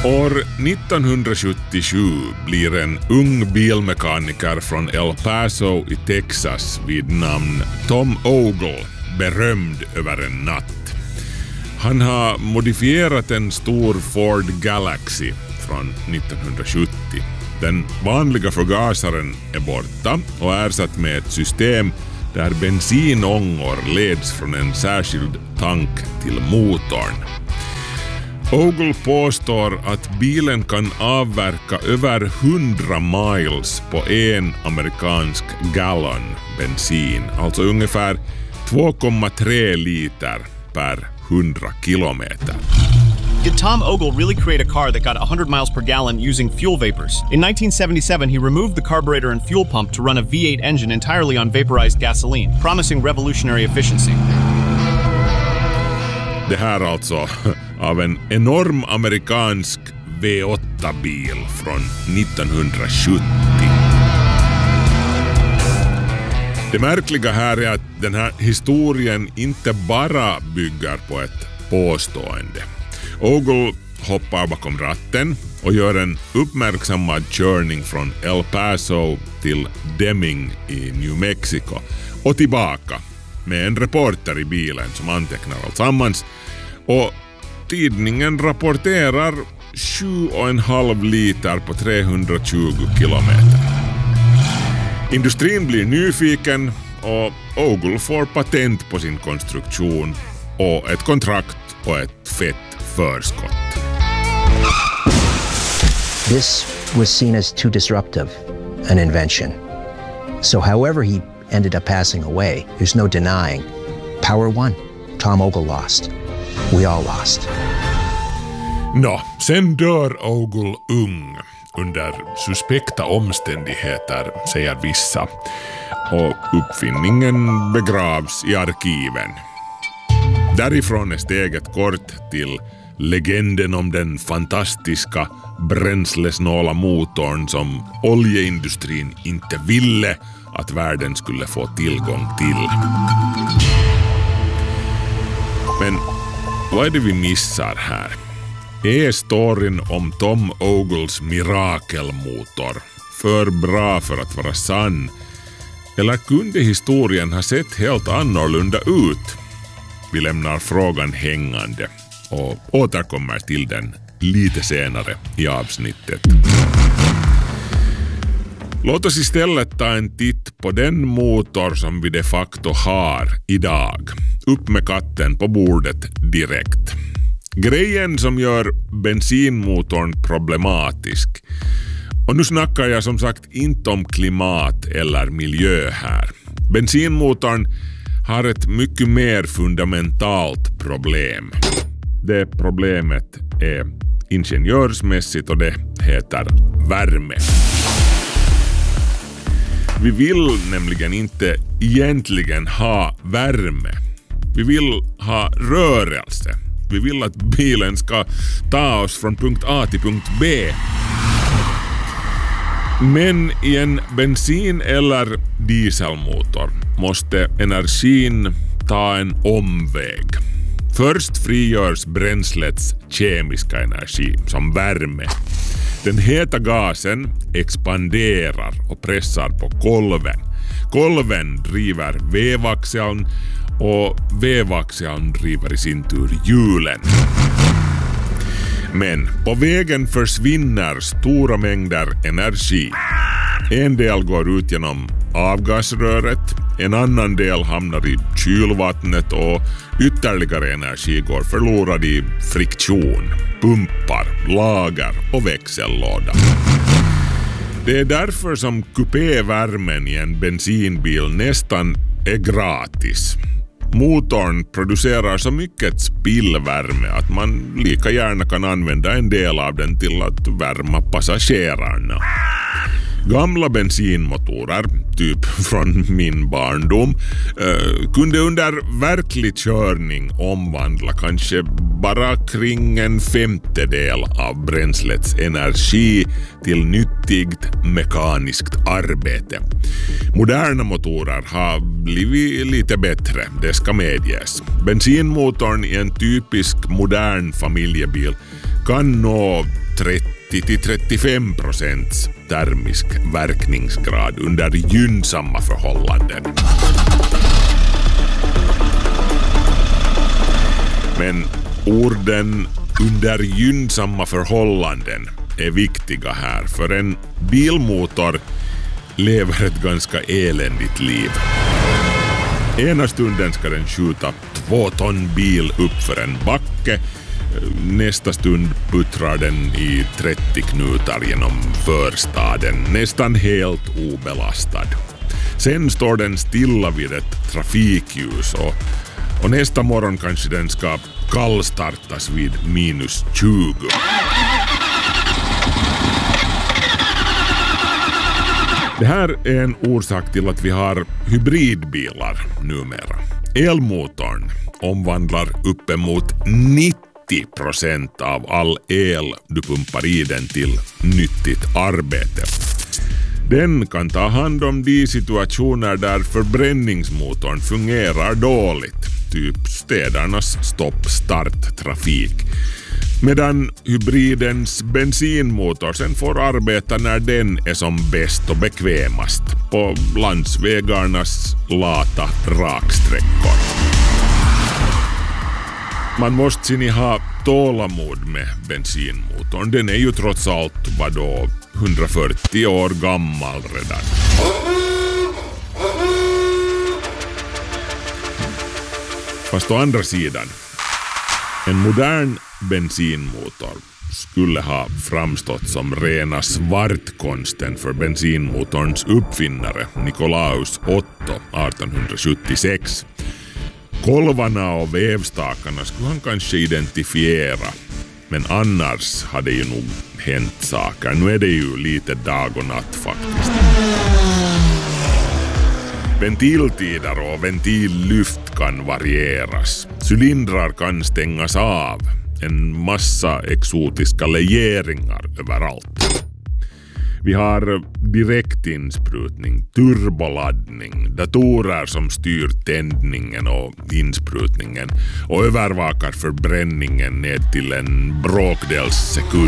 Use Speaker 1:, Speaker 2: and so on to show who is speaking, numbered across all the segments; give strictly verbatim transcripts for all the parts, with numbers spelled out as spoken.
Speaker 1: År nittonhundrasjuttiosju blir en ung bilmekaniker från El Paso i Texas vid namn Tom Ogle berömd över en natt. Han har modifierat en stor Ford Galaxy från nittonhundrasjuttio. Den vanliga förgasaren är borta och ersatt med ett system där bensinångor leds från en särskild tank till motorn. Ogle påstår att bilen kan avverka över hundra miles på en amerikansk gallon bensin, alltså ungefär två komma tre liter per hundra kilometer.
Speaker 2: Did Tom Ogle really create a car that got one hundred miles per gallon using fuel vapors? In nineteen seventy-seven, he removed the carburetor and fuel pump to run a V eight engine entirely on vaporized gasoline, promising revolutionary efficiency.
Speaker 1: Det här alltså av en enorm amerikansk V åtta-bil från nittonhundrasjuttio. Det märkliga här är att den här historien inte bara bygger på ett påstående. Ogle hoppar bakom ratten och gör en uppmärksammad körning från El Paso till Deming i New Mexico och tillbaka med en reporter i bilen som antecknar alltsammans, och tidningen rapporterar sju och en halv liter på trehundratjugo kilometer. Industrin blir nyfiken och Ogle får patent på sin konstruktion och ett kontrakt och ett fett förskott.
Speaker 3: This was seen as too disruptive an invention. So however he ended up passing away, there's no denying. Power won. Tom Ogle lost. We all lost.
Speaker 1: Nå, sen dör Ogle ung under suspekta omständigheter, säger vissa. Och uppfinningen begravs i arkiven. Därifrån är steget kort till legenden om den fantastiska bränslesnåla motorn som oljeindustrin inte ville att världen skulle få tillgång till. Men vad är det vi missar här? Är storyn om Tom Ogles mirakelmotor för bra för att vara sann? Eller kunde historien ha sett helt annorlunda ut? Vi lämnar frågan hängande och återkommer till den lite senare i avsnittet. Låt oss istället ta en titt på den motor som vi de facto har idag. Upp med katten på bordet direkt. Grejen som gör bensinmotorn problematisk. Och nu snackar jag som sagt inte om klimat eller miljö här. Bensinmotorn har ett mycket mer fundamentalt problem. Det problemet är ingenjörsmässigt och det heter värme. Vi vill nämligen inte egentligen ha värme. Vi vill ha rörelse. Vi vill att bilen ska ta oss från punkt A till punkt B. Men i en bensin- eller dieselmotor måste energin ta en omväg. Först frigörs bränslets kemiska energi som värme. Den heta gasen expanderar och pressar på kolven. Kolven driver vevaxeln och vevaxeln driver i sin tur hjulen. Men på vägen försvinner stora mängder energi. En del går ut genom avgasröret, en annan del hamnar i kylvattnet och ytterligare energi går förlorad i friktion, pumpar, lager och växellåda. Det är därför som kupévärmen i en bensinbil nästan är gratis. Motorn producerar så mycket spillvärme att man lika gärna kan använda en del av den till att värma passagerarna. Gamla bensinmotorer typ från min barndom, uh, kunde under verklig körning omvandla kanske bara kring en femtedel av bränslets energi till nyttigt mekaniskt arbete. Moderna motorer har blivit lite bättre, det ska medges. Bensinmotorn i en typisk modern familjebil kan nå trettio till trettiofem procents termisk verkningsgrad under gynnsamma förhållanden. Men orden under gynnsamma förhållanden är viktiga här, för en bilmotor lever ett ganska eländigt liv. Ena stunden ska den skjuta två ton bil upp för en backe. Nästa stund puttrar den i trettio knutar genom förstaden, nästan helt obelastad. Sen står den stilla vid ett trafikljus och, och nästa morgon kanske den ska kallstartas vid minus tjugo. Det här är en orsak till att vi har hybridbilar numera. Elmotorn omvandlar uppemot nittio procent av all el du pumpar i den till nyttigt arbete. Den kan ta hand om de situationer där förbränningsmotorn fungerar dåligt, typ städernas stopp-start-trafik. Medan hybridens bensinmotor sen får arbeta när den är som bäst och bekvämast på landsvägarnas lata raksträckor. Man måste sin ha tålamod med bensinmotorn. Den är ju trots allt vadå hundrafyrtio år gammal redan. Fast å andra sidan, en modern bensinmotor skulle ha framstått som rena svartkonsten för bensinmotorns uppfinnare Nikolaus Otto artonhundrasjuttiosex. Kolvarna och vävstakarna skulle han kanske identifiera, men annars hade ju nog hänt saker. Nu är det ju lite dag och natt faktiskt. Ventiltider och ventillyft kan varieras. Cylindrar kan stängas av. En massa exotiska legeringar överallt. Vi har direktinsprutning, turboladdning, datorer som styr tändningen och insprutningen och övervakar förbränningen ned till en bråkdels sekund.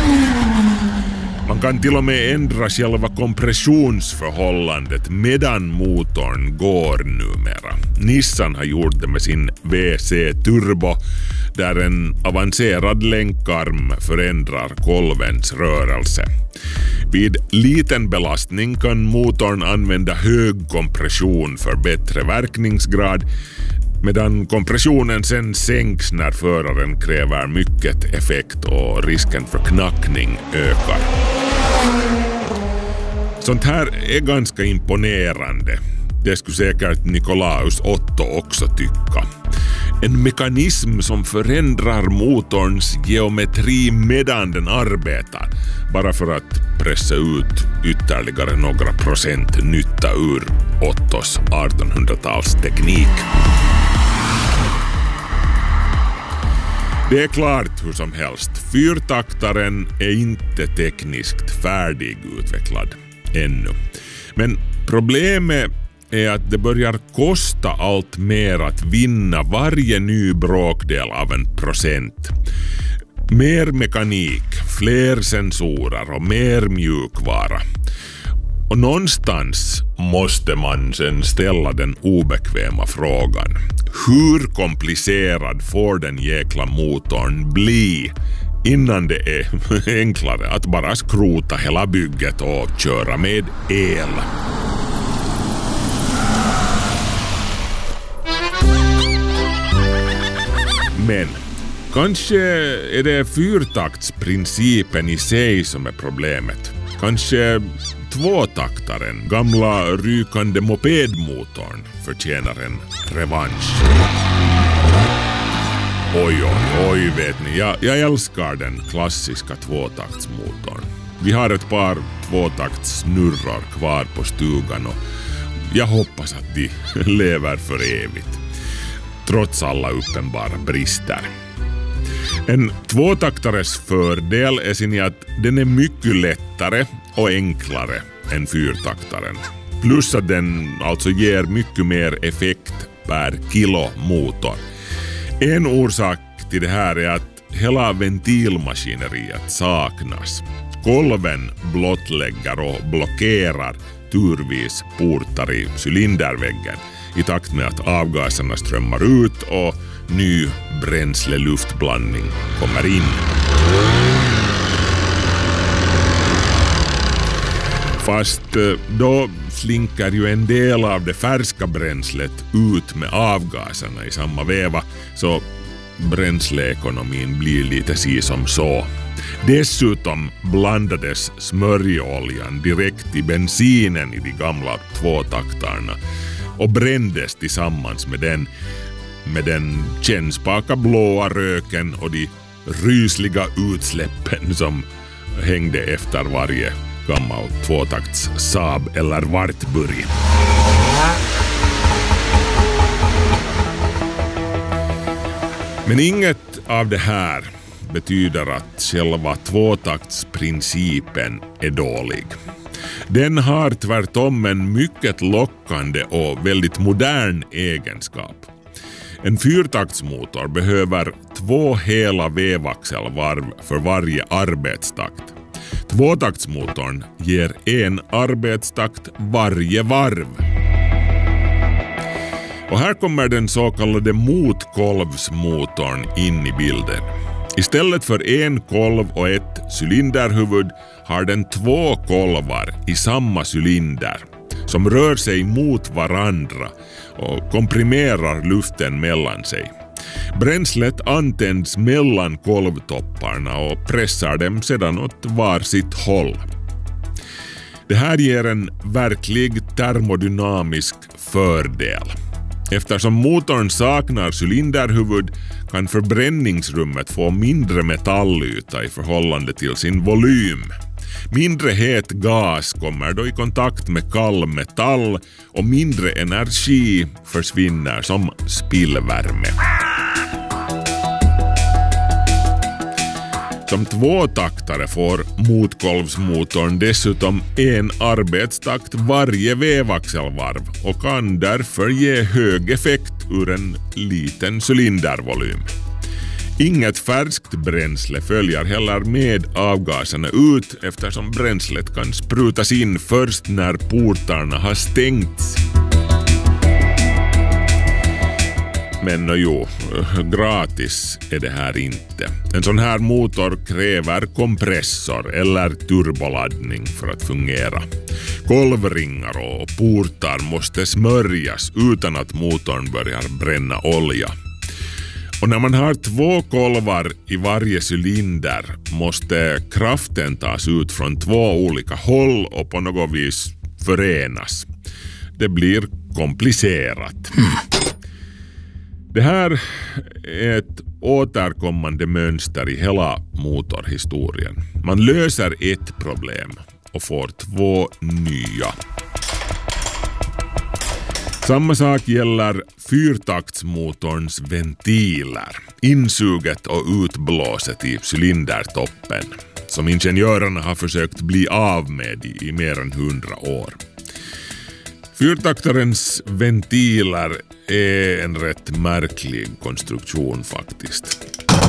Speaker 1: Man kan till och med ändra själva kompressionsförhållandet medan motorn går numera. Nissan har gjort det med sin V C Turbo, där en avancerad länkarm förändrar kolvens rörelse. Vid liten belastning kan motorn använda hög kompression för bättre verkningsgrad, medan kompressionen sen sänks när föraren kräver mycket effekt och risken för knackning ökar. Sånt här är ganska imponerande. Det skulle säkert Nikolaus Otto också tycka. En mekanism som förändrar motorns geometri medan den arbetar, bara för att pressa ut ytterligare några procent nytta ur Ottos artonhundratalsteknik. Det är klart hur som helst, fyrtaktaren är inte tekniskt färdigutvecklad ännu. Men problemet är att det börjar kosta allt mer att vinna varje ny bråkdel av en procent. Mer mekanik, fler sensorer och mer mjukvara. Och någonstans måste man sen ställa den obekväma frågan. Hur komplicerad får den jäkla motorn bli innan det är enklare att bara skrota hela bygget och köra med el? Men kanske är det fyrtaktsprincipen i sig som är problemet. Kanske tvåtaktaren, gamla rykande mopedmotorn, förtjänar en revansch. Oj, oj, oj, vet ni. Jag, jag älskar den klassiska tvåtaktsmotorn. Vi har ett par tvåtaktssnurror kvar på stugan och jag hoppas att de lever för evigt, trots alla uppenbara brister. En tvåtaktares fördel är sin att den är mycket lättare och enklare än fyrtaktaren. Plus att den alltså ger mycket mer effekt per kilo motor. En orsak till det här är att hela ventilmaskineriet saknas. Kolven blottlägger och blockerar turvis portar i cylinderväggen i takt med att avgaserna strömmar ut och ny bränsle-luftblandning kommer in. Fast då slinker ju en del av det färska bränslet ut med avgaserna i samma veva, så bränsleekonomin blir lite si som så. Dessutom blandades smörjoljan direkt i bensinen i de gamla tvåtaktarna och brändes tillsammans med den, med den kännspaka blåa röken och de rysliga utsläppen som hängde efter varje gammal tvåtakts Saab eller Wartburg. Men inget av det här betyder att själva tvåtaktsprincipen är dålig. Den har tvärtom en mycket lockande och väldigt modern egenskap. En fyrtaktsmotor behöver två hela vevaxelvarv för varje arbetstakt. Tvåtaktsmotorn ger en arbetstakt varje varv. Och här kommer den så kallade motkolvsmotorn in i bilden. Istället för en kolv och ett cylinderhuvud har den två kolvar i samma cylinder som rör sig mot varandra och komprimerar luften mellan sig. Bränslet antänds mellan kolvtopparna och pressar dem sedan åt var sitt håll. Det här ger en verklig termodynamisk fördel. Eftersom motorn saknar cylinderhuvud kan förbränningsrummet få mindre metallyta i förhållande till sin volym. Mindre het gas kommer då i kontakt med kall metall och mindre energi försvinner som spillvärme. Som tvåtaktare får motkolvsmotorn dessutom en arbetstakt varje vevaxelvarv och kan därför ge hög effekt ur en liten cylindervolym. Inget färskt bränsle följer heller med avgaserna ut eftersom bränslet kan sprutas in först när portarna har stängts. Men jo, gratis är det här inte. En sån här motor kräver kompressor eller turboladdning för att fungera. Kolvringar och portar måste smörjas utan att motorn börjar bränna olja. Och när man har två kolvar i varje cylinder måste kraften tas ut från två olika håll och på något vis förenas. Det blir komplicerat. Det här är ett återkommande mönster i hela motorhistorien. Man löser ett problem och får två nya. Samma sak gäller fyrtaktsmotorns ventiler, insuget och utblåset i cylindertoppen, som ingenjörerna har försökt bli av med i mer än hundra år. Fyrtaktarens ventiler är en rätt märklig konstruktion faktiskt.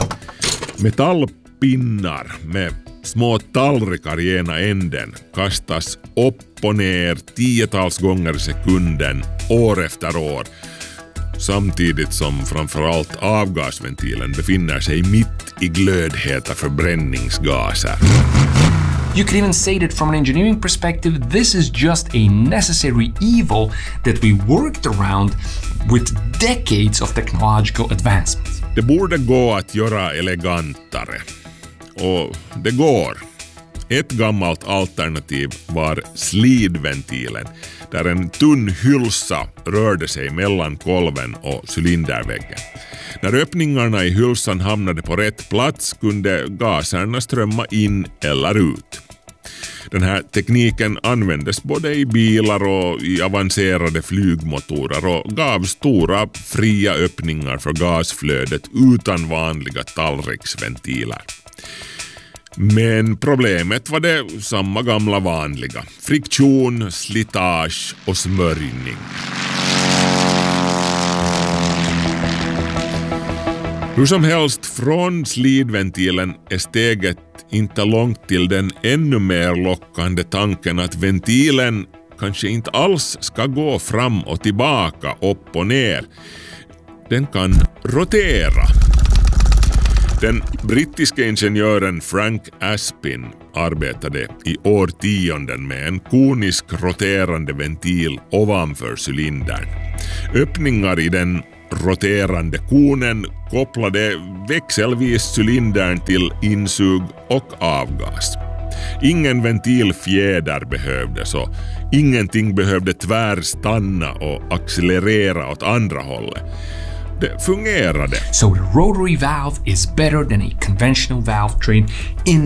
Speaker 1: Metallpinnar med små tallrikar i ena änden kastas upp och ner tiotals gånger i sekunden år efter år, samtidigt som framförallt avgasventilen befinner sig mitt i glödheta förbränningsgaser.
Speaker 4: You could even say that from an engineering perspective, this is just a necessary evil that we worked around with decades of technological advancements.
Speaker 1: Det borde gå att göra elegantare. Och det går. Ett gammalt alternativ var slidventilen, där en tunn hylsa rörde sig mellan kolven och cylinderväggen. När öppningarna i hylsan hamnade på rätt plats kunde gaserna strömma in eller ut. Den här tekniken användes både i bilar och i avancerade flygmotorer och gav stora fria öppningar för gasflödet utan vanliga tallriksventiler. Men problemet var det samma gamla vanliga. Friktion, slitage och smörjning. Hur som helst, från slidventilen är steget inte långt till den ännu mer lockande tanken att ventilen kanske inte alls ska gå fram och tillbaka, upp och ner. Den kan rotera. Den brittiska ingenjören Frank Aspin arbetade i årtionden med en konisk roterande ventil ovanför cylindern. Öppningar i den roterande konen kopplade växelvis cylindern till insug och avgas. Ingen ventilfjäder behövdes och ingenting behövde tvärstanna och accelerera åt andra hållet. Det fungerade.
Speaker 4: So the rotary valve is better than a conventional valve train in